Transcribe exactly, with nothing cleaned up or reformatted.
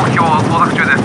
今日はこうだく中です。